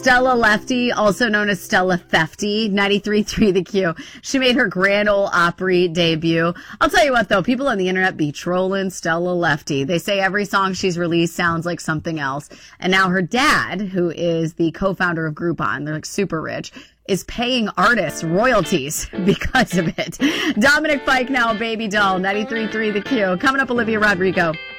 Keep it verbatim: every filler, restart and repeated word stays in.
Stella Lefty, also known as Stella Thefty, ninety-three point three The Q. She made her Grand Ole Opry debut. I'll tell you what, though, people on the internet be trolling Stella Lefty. They say every song she's released sounds like something else. And now her dad, who is the co-founder of Groupon, they're like super rich, is paying artists royalties because of it. Dominic Fike now, Baby Doll, ninety-three point three The Q. Coming up, Olivia Rodrigo.